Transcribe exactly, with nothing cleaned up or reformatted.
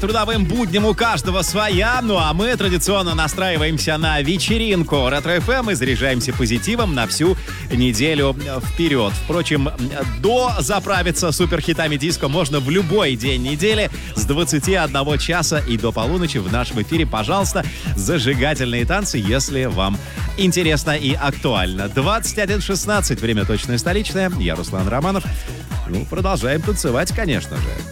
Трудовым будням у каждого своя, ну а мы традиционно настраиваемся на вечеринку Ретро-эф эм и заряжаемся позитивом на всю неделю вперед. Впрочем, до заправиться суперхитами диско можно в любой день недели с двадцати одного часа и до полуночи в нашем эфире. Пожалуйста, зажигательные танцы, если вам интересно и актуально. двадцать один шестнадцать, время точное столичное. Я Руслан Романов. Ну, продолжаем танцевать, конечно же.